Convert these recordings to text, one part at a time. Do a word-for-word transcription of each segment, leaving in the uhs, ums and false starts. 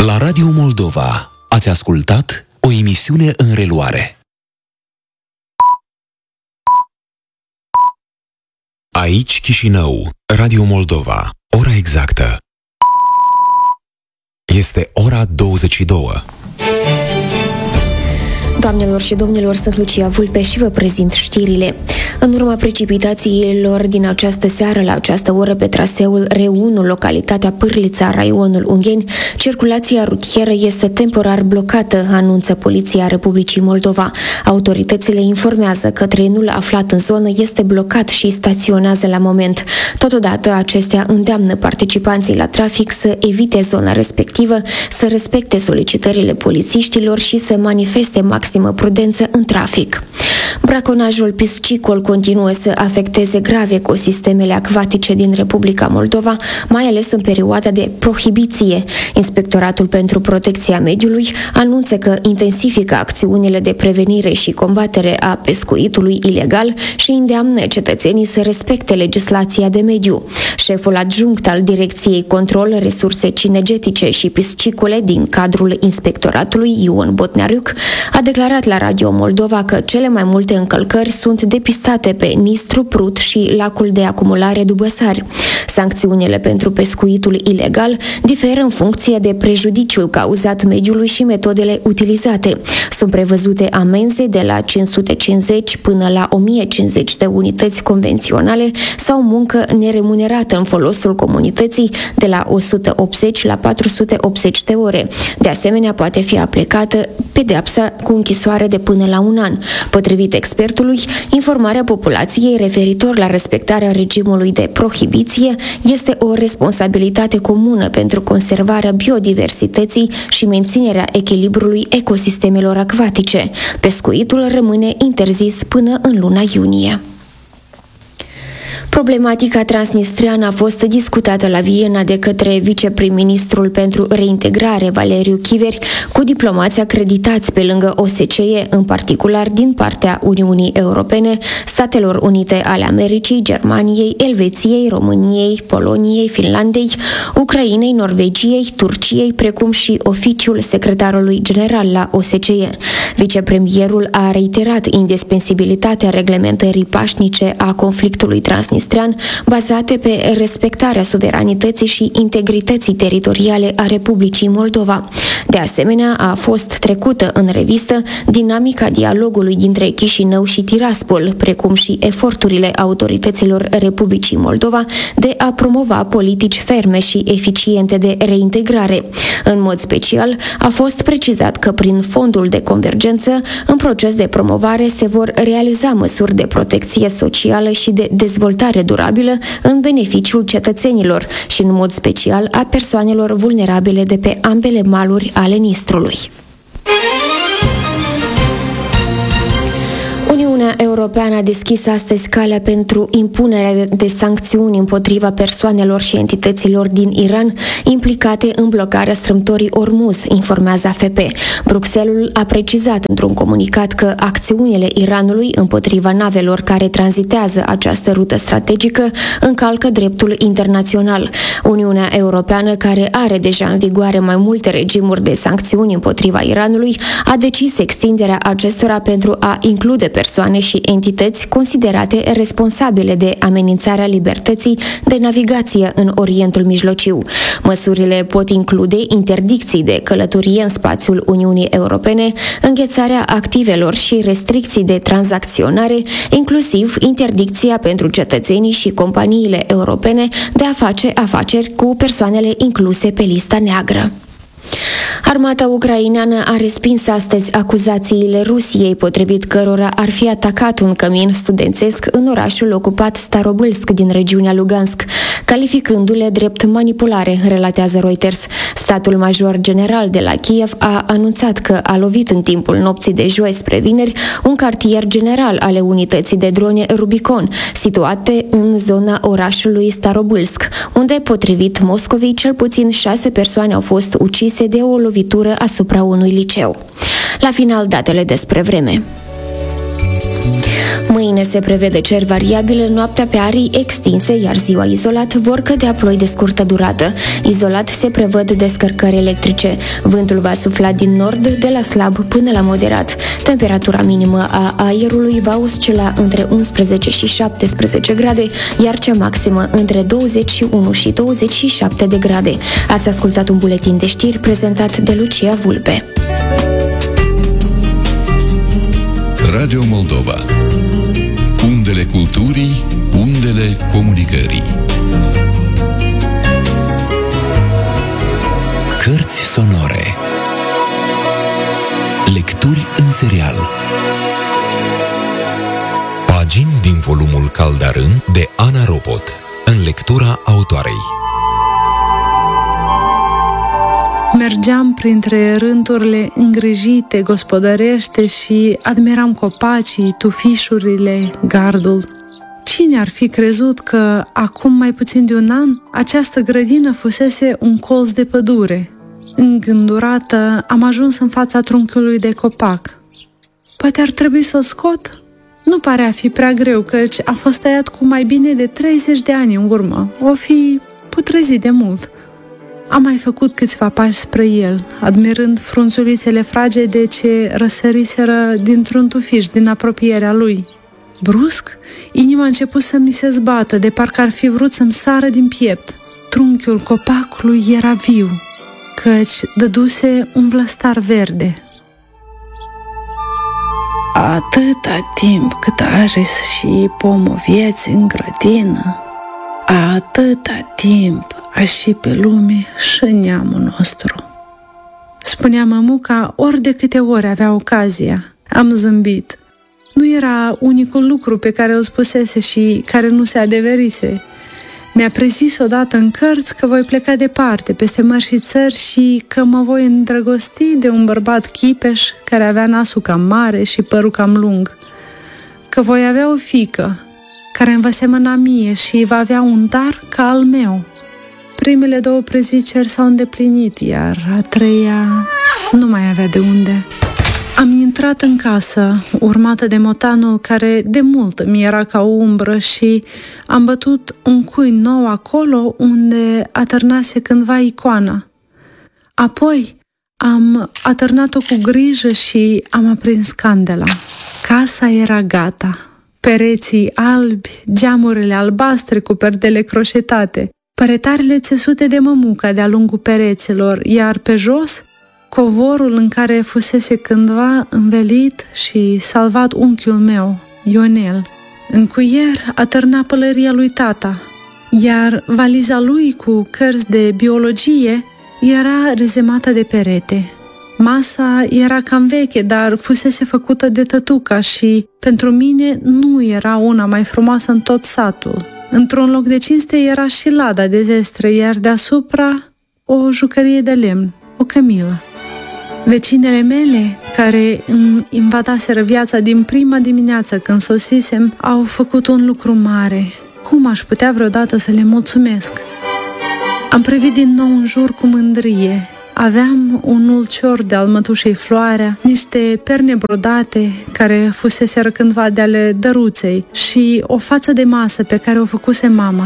La Radio Moldova ați ascultat o emisiune în reluare. Aici Chișinău, Radio Moldova, ora exactă. Este ora douăzeci și două. Doamnelor și domnilor, sunt Lucia Vulpe și vă prezint știrile. În urma precipitațiilor din această seară, la această oră, pe traseul R unu, localitatea Pârlița, raionul Ungheni, circulația rutieră este temporar blocată, anunță Poliția Republicii Moldova. Autoritățile informează că trenul aflat în zonă este blocat și staționează la moment. Totodată, acestea îndeamnă participanții la trafic să evite zona respectivă, să respecte solicitările polițiștilor și să manifeste maximă prudență în trafic. Braconajul piscicol continuă să afecteze grav ecosistemele acvatice din Republica Moldova, mai ales în perioada de prohibiție. Inspectoratul pentru Protecția Mediului anunță că intensifică acțiunile de prevenire și combatere a pescuitului ilegal și îndeamnă cetățenii să respecte legislația de mediu. Șeful adjunct al Direcției Control Resurse Cinegetice și Piscicole din cadrul inspectoratului, Ion Botneariuc, a declarat la Radio Moldova că cele mai multe încălcări sunt depistate pe Nistru, Prut și lacul de acumulare Dubăsari. Sancțiunile pentru pescuitul ilegal diferă în funcție de prejudiciul cauzat mediului și metodele utilizate. Sunt prevăzute amenzi de la cinci sute cincizeci până la o mie cincizeci de unități convenționale sau muncă neremunerată în folosul comunității de la o sută optzeci la patru sute optzeci de ore. De asemenea, poate fi aplicată pedeapsa cu închisoare de până la un an. Potrivit expertului, informarea populației referitor la respectarea regimului de prohibiție este o responsabilitate comună pentru conservarea biodiversității și menținerea echilibrului ecosistemelor acvatice. Pescuitul rămâne interzis până în luna iunie. Problematica transnistreană a fost discutată la Viena de către viceprim-ministrul pentru reintegrare, Valeriu Chiveri, cu diplomați acreditați pe lângă O S C E, în particular din partea Uniunii Europene, Statelor Unite ale Americii, Germaniei, Elveției, României, Poloniei, Finlandei, Ucrainei, Norvegiei, Turciei, precum și oficiul secretarului general la O S C E. Vicepremierul a reiterat indispensabilitatea reglementării pașnice a conflictului transnistrean, bazate pe respectarea suveranității și integrității teritoriale a Republicii Moldova. De asemenea, a fost trecută în revistă dinamica dialogului dintre Chișinău și Tiraspol, precum și eforturile autorităților Republicii Moldova de a promova politici ferme și eficiente de reintegrare. În mod special, a fost precizat că prin fondul de convergență, în proces de promovare se vor realiza măsuri de protecție socială și de dezvoltare durabilă în beneficiul cetățenilor și în mod special a persoanelor vulnerabile de pe ambele maluri ale Nistrului. Uniunea Europeană a deschis astăzi calea pentru impunerea de sancțiuni împotriva persoanelor și entităților din Iran implicate în blocarea strâmtorii Ormuz, informează A F P. Bruxelles a precizat într-un comunicat că acțiunile Iranului împotriva navelor care tranzitează această rută strategică încalcă dreptul internațional. Uniunea Europeană, care are deja în vigoare mai multe regimuri de sancțiuni împotriva Iranului, a decis extinderea acestora pentru a include persoane și entități considerate responsabile de amenințarea libertății de navigație în Orientul Mijlociu. Măsurile pot include interdicții de călătorie în spațiul Uniunii Europene, înghețarea activelor și restricții de tranzacționare, inclusiv interdicția pentru cetățenii și companiile europene de a face afaceri cu persoanele incluse pe lista neagră. Armata ucraineană a respins astăzi acuzațiile Rusiei, potrivit cărora ar fi atacat un cămin studențesc în orașul ocupat Starobâlsk din regiunea Lugansk, calificându-le drept manipulare, relatează Reuters. Statul major general de la Kiev a anunțat că a lovit în timpul nopții de joi spre vineri un cartier general ale unității de drone Rubicon, situate în zona orașului Starobâlsk, unde, potrivit Moscovei, cel puțin șase persoane au fost ucise de o lovitură asupra unui liceu. La final, datele despre vreme. Mâine se prevede cer variabil, noaptea pe arii extinse, iar ziua izolat vor cădea ploi de scurtă durată. Izolat se prevăd descărcări electrice. Vântul va sufla din nord de la slab până la moderat. Temperatura minimă a aerului va oscila între unsprezece și șaptesprezece grade, iar cea maximă între douăzeci și unu și douăzeci și șapte de grade. Ați ascultat un buletin de știri prezentat de Lucia Vulpe. Radio Moldova. Undele culturii, undele comunicării. Cărți sonore. Lecturi în serial. Pagini din volumul Caldarân de Ana Ropot, în lectura autoarei. Mergeam printre rânturile îngrijite, gospodărește și admiram copacii, tufișurile, gardul. Cine ar fi crezut că, acum mai puțin de un an, această grădină fusese un colț de pădure? Îngândurată, am ajuns în fața trunchiului de copac. Poate ar trebui să-l scot? Nu pare a fi prea greu, căci a fost tăiat cu mai bine de treizeci de ani în urmă. O fi putrezit de mult. Am mai făcut câțiva pași spre el, admirând frunzulițele fragede ce răsăriseră dintr-un tufiș din apropierea lui. Brusc, inima a început să mi se zbată, de parcă ar fi vrut să-mi sară din piept. Trunchiul copacului era viu, căci dăduse un vlăstar verde. Atâta timp cât are și pomul vieții în grădină, atâta timp a și pe lume și neamul nostru. Spunea mămuca ori de câte ori avea ocazia. Am zâmbit. Nu era unicul lucru pe care îl spusese și care nu se adeverise. Mi-a prezis odată în cărți că voi pleca departe, peste mări și țări, și că mă voi îndrăgosti de un bărbat chipeș care avea nasul cam mare și părul cam lung. Că voi avea o fiică care îmi va semăna mie și va avea un dar ca al meu. Primele două preziceri s-au îndeplinit, iar a treia nu mai avea de unde. Am intrat în casă, urmată de motanul care de mult mi era ca o umbră, și am bătut un cui nou acolo unde atârnase cândva icoana. Apoi am atârnat-o cu grijă și am aprins candela. Casa era gata. Pereții albi, geamurile albastre cu perdele croșetate, păretarele țesute de mămuca de-a lungul pereților, iar pe jos, covorul în care fusese cândva învelit și salvat unchiul meu, Ionel. În cuier atârna pălăria lui tata, iar valiza lui cu cărți de biologie era rezemată de perete. Masa era cam veche, dar fusese făcută de tătuca și, pentru mine, nu era una mai frumoasă în tot satul. Într-un loc de cinste era și lada de zestre, iar deasupra o jucărie de lemn, o cămilă. Vecinele mele, care îmi invadaseră viața din prima dimineață când sosisem, au făcut un lucru mare. Cum aș putea vreodată să le mulțumesc? Am privit din nou în jur cu mândrie. Aveam un ulcior de-al mătușei Floarea, niște perne brodate care fuseseră cândva de ale Dăruței și o față de masă pe care o făcuse mama.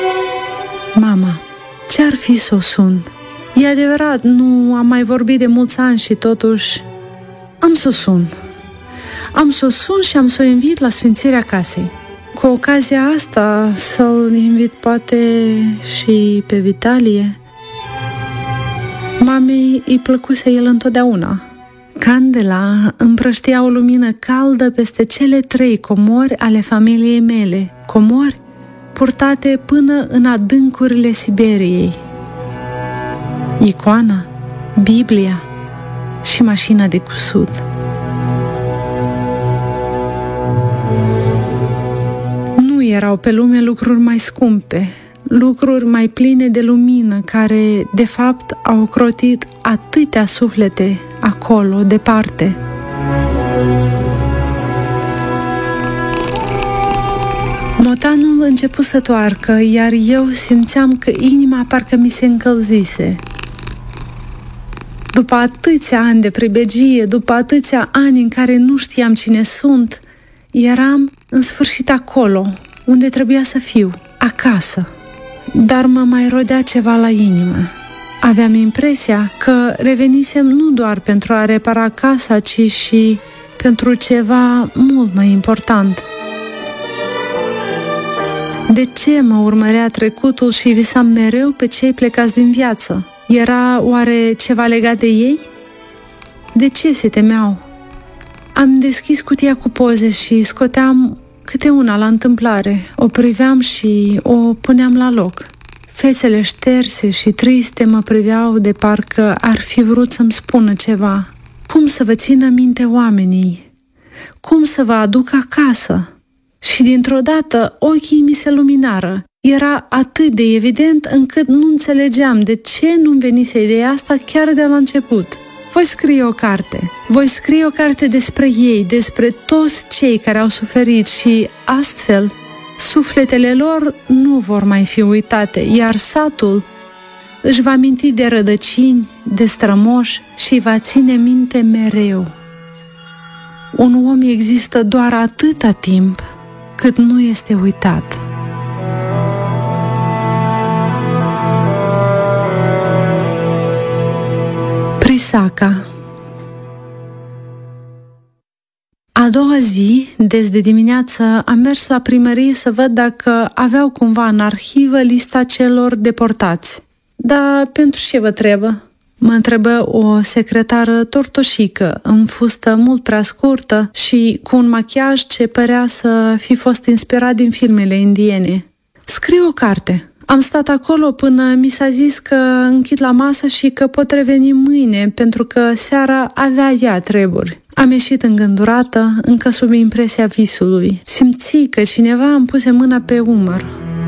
Mama, ce-ar fi să o sun? E adevărat, nu am mai vorbit de mulți ani și totuși am să o sun. Am să o sun și am să o invit la sfințirea casei. Cu ocazia asta să-l invit poate și pe Vitalie. Mamei îi plăcuse el întotdeauna. Candela împrăștia o lumină caldă peste cele trei comori ale familiei mele, comori purtate până în adâncurile Siberiei. Icoana, Biblia și mașina de cusut. Nu erau pe lume lucruri mai scumpe, lucruri mai pline de lumină, care, de fapt, au ocrotit atâtea suflete acolo, departe. Motanul început să toarcă, iar eu simțeam că inima parcă mi se încălzise. După atâția ani de pribegie, după atâția ani în care nu știam cine sunt, eram în sfârșit acolo, unde trebuia să fiu, acasă. Dar mă mai rodea ceva la inimă. Aveam impresia că revenisem nu doar pentru a repara casa, ci și pentru ceva mult mai important. De ce mă urmărea trecutul și visam mereu pe cei plecați din viață? Era oare ceva legat de ei? De ce se temeau? Am deschis cutia cu poze și scoteam câte una la întâmplare. O priveam și o puneam la loc. Fețele șterse și triste mă priveau de parcă ar fi vrut să-mi spună ceva. Cum să vă țină minte oamenii? Cum să vă aduc acasă? Și dintr-o dată ochii mi se luminară. Era atât de evident încât nu înțelegeam de ce nu-mi venise ideea asta chiar de la început. Voi scrie o carte. Voi scrie o carte despre ei, despre toți cei care au suferit și astfel sufletele lor nu vor mai fi uitate, iar satul își va aminti de rădăcini, de strămoși și va ține minte mereu. Un om există doar atâta timp cât nu este uitat. Prisaca. A doua zi, des de dimineață, am mers la primărie să văd dacă aveau cumva în arhivă lista celor deportați. Dar pentru ce vă trebuie? Mă întrebă o secretară tortoșică, în fustă mult prea scurtă și cu un machiaj ce părea să fi fost inspirat din filmele indiene. Scriu o carte. Am stat acolo până mi s-a zis că închid la masă și că pot reveni mâine, pentru că seara avea ea treburi. Am ieșit îngândurată, încă sub impresia visului. Simți că cineva îmi puse mâna pe umăr.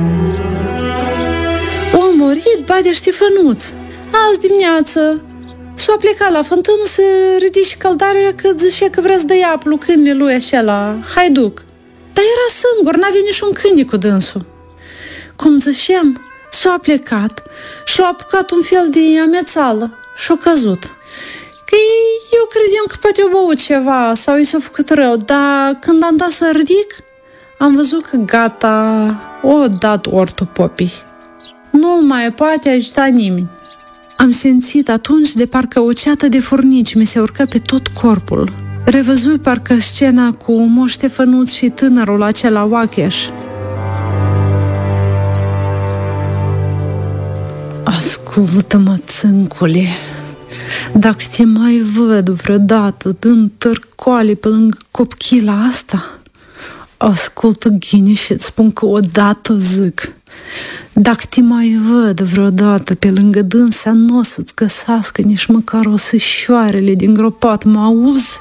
O murit Badea Ștefănuț. Azi dimineață s-a plecat la fântână să ridici căldarea că zicea că vrea să dă aplu câinele lui acela, haiduc. Dar era singur, n-avea niciun câine cu dânsul. Cum ziceam, s-a plecat și l-a apucat un fel de amețală și-a căzut. Că eu credeam că poate o băut ceva sau i s-a făcut rău, dar când am dat să ridic, am văzut că gata, o dat ortul popii. Nu mai poate ajuta nimeni. Am simțit atunci de parcă o ceată de furnici mi se urcă pe tot corpul. Revăzui parcă scena cu Moș Ștefănuț și tânărul acela Oacheș. Ascultă-mă, țâncule, dacă te mai văd vreodată dând târcoale pe lângă copchila asta, ascultă ghine și îți spun că odată zic, dacă te mai văd vreodată pe lângă dânsa, n-o să-ți găsească nici măcar o sășoarele din gropat, mă auzi?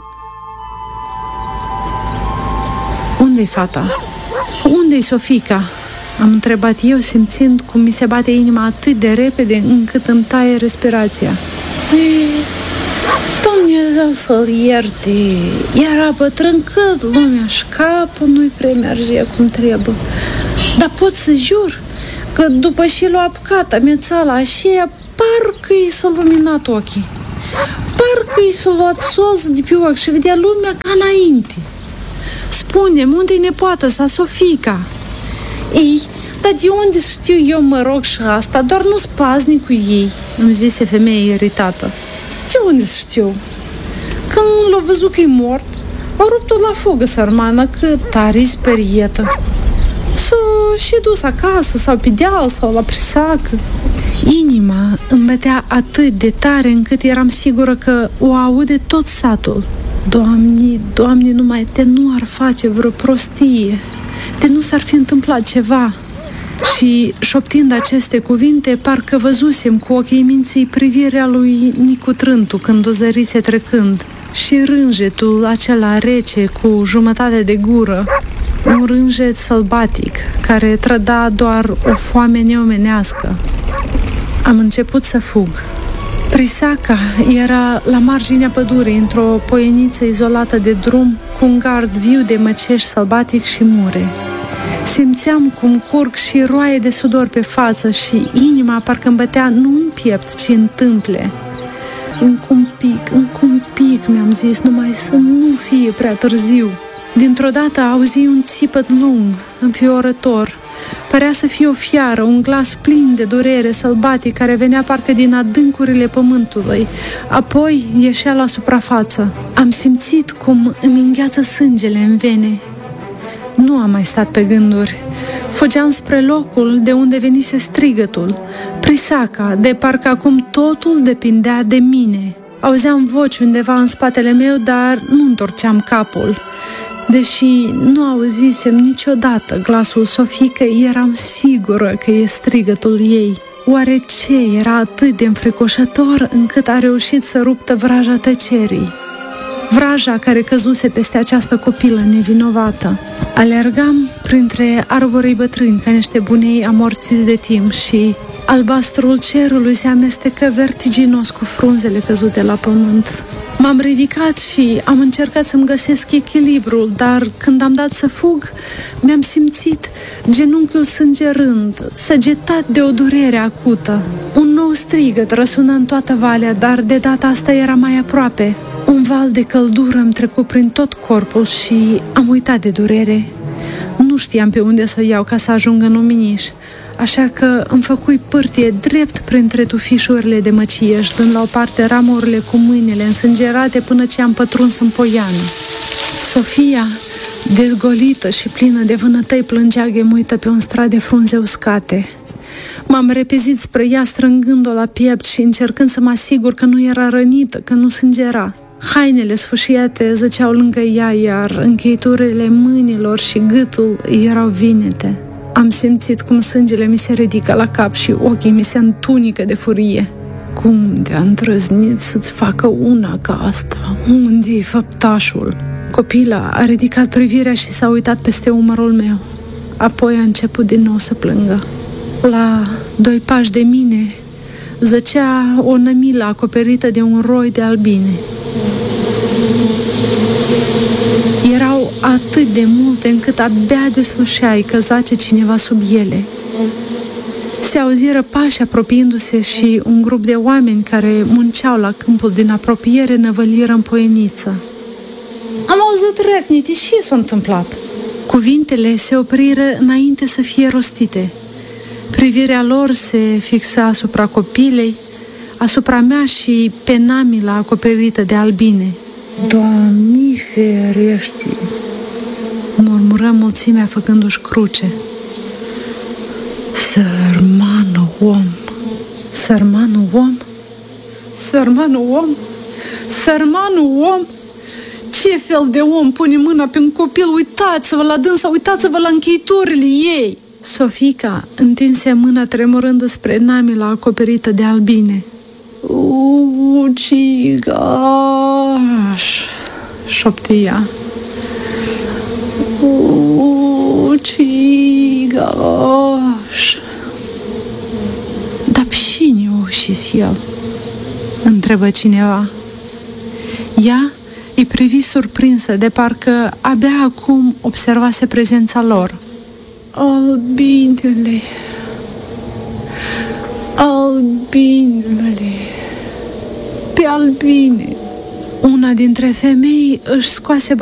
Unde-i fata? Unde-i Sofica? Am întrebat eu, simțind cum mi se bate inima atât de repede încât îmi taie respirația. Ei, Dumnezeu să-l ierte, era bătrân cât lumea șcapă, nu-i prea merge cum trebuie. Dar pot să jur că după ce l-a apucat amețala aceea, parcă i s-a luminat ochii. Parcă i s-a luat sos de pe ochi și vedea lumea ca înainte. Spune-mi, unde-i nepoată sa, Sofica? Ei, dar de unde știu eu, mă rog, și asta? Doar nu-s paznic cu ei, îmi zise femeia iritată. De unde știu? Când l-a văzut că e mort, a rupt-o la fugă, sărmană, că tare-i sperietă. S-a și dus acasă, sau pe deal, sau la Prisacă. Inima îmi bătea atât de tare încât eram sigură că o aude tot satul. Doamne, Doamne, numai de nu ar face vreo prostie, de nu s-ar fi întâmplat ceva. Și, șoptind aceste cuvinte, parcă văzusem cu ochii minții privirea lui Nicu Trântu când o zărise trecând și rânjetul acela rece cu jumătate de gură, un rânjet sălbatic care trăda doar o foame neomenească. Am început să fug. Prisaca era la marginea pădurii, într-o poieniță izolată de drum, cu un gard viu de măceș sălbatic și mure. Simțeam cum curg și roaie de sudor pe față și inima parcă îmi bătea nu în piept, ci în tâmple. Încă un pic, încă un pic, mi-am zis, numai să nu fie prea târziu. Dintr-o dată auzi un țipăt lung, înfiorător. Părea să fie o fiară, un glas plin de durere sălbatic care venea parcă din adâncurile pământului. Apoi ieșea la suprafață. Am simțit cum îmi îngheață sângele în vene. Nu am mai stat pe gânduri. Fugeam spre locul de unde venise strigătul. Prisaca, de parcă acum totul depindea de mine. Auzeam voci undeva în spatele meu, dar nu întorceam capul. Deși nu auzisem niciodată glasul Sofiicăi, eram sigură că e strigătul ei. Oare ce era atât de înfricoșător încât a reușit să ruptă vraja tăcerii? Vraja care căzuse peste această copilă nevinovată. Alergam printre arborii bătrâni ca niște bunei amorțiți de timp și albastrul cerului se amestecă vertiginos cu frunzele căzute la pământ. M-am ridicat și am încercat să-mi găsesc echilibrul, dar când am dat să fug, mi-am simțit genunchiul sângerând, săgetat de o durere acută. Un nou strigăt răsună în toată valea, dar de data asta era mai aproape. Un val de căldură îmi trecu prin tot corpul și am uitat de durere. Nu știam pe unde să o iau ca să ajung în luminiș, așa că îmi făcui pârtie drept printre tufișurile de măcieș, dând la o parte ramurile cu mâinile însângerate până ce am pătruns în poiană. Sofia, dezgolită și plină de vânătăi, plângea ghemuită pe un strat de frunze uscate. M-am repezit spre ea, strângând-o la piept și încercând să mă asigur că nu era rănită, că nu sângera. Hainele sfâșiate zăceau lângă ea, iar încheiturile mâinilor și gâtul erau vinete. Am simțit cum sângele mi se ridică la cap și ochii mi se întunică de furie. Cum te-a îndrăznit să-ți facă una ca asta? Unde-i făptașul? Copila a ridicat privirea și s-a uitat peste umărul meu. Apoi a început din nou să plângă. La doi pași de mine zăcea o nămilă acoperită de un roi de albine. Erau atât de multe încât abia deslușeai că zace cineva sub ele. Se auziră pași apropiindu-se și un grup de oameni care munceau la câmpul din apropiere năvăliră în poieniță. Am auzit răcnite, ce s-a întâmplat? Cuvintele se opriră înainte să fie rostite. Privirea lor se fixa asupra copilei, asupra mea și pe namila acoperită de albine. Doamne ferește! Murmură mulțimea făcându-și cruce. Sărmanul om! Sărmanul om? Sărmanul om? Sărmanul om? Ce fel de om pune mâna pe un copil? Uitați-vă la dânsa, uitați-vă la încheiturile ei! Sofica întinse mâna tremurând spre namila acoperită de albine. Ucigaș, șopte ea. Ucigaș. Dar cine o ucis el? Întrebă cineva. Ea îi privi surprinsă, de parcă abia acum observase prezența lor. Albinele, albinele, pe albine. Una dintre femei își scoase